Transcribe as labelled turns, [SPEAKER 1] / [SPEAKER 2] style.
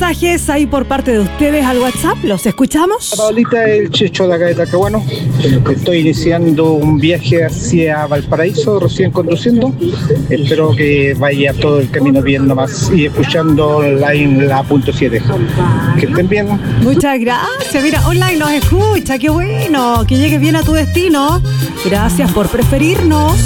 [SPEAKER 1] mensajes ahí por parte de ustedes al WhatsApp. ¿Los escuchamos?
[SPEAKER 2] Paulita, el Checho de acá de Talcahuano. Estoy iniciando un viaje hacia Valparaíso, recién conduciendo. Espero que vaya todo el camino bien nomás y escuchando la punto 7. Que estén bien.
[SPEAKER 1] Muchas gracias. Mira, online nos escucha. Qué bueno. Que llegues bien a tu destino. Gracias por preferirnos.